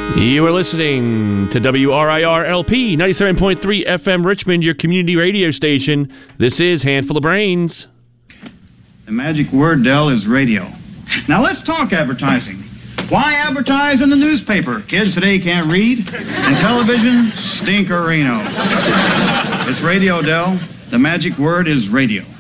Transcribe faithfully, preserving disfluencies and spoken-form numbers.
You are listening to W R I R L P ninety-seven point three F M Richmond, your community radio station. This is Handful of Brains. The magic word, Del, is radio. Now let's talk advertising. Why advertise in the newspaper? Kids today can't read. And television? Stinkerino. It's radio, Del. The magic word is radio.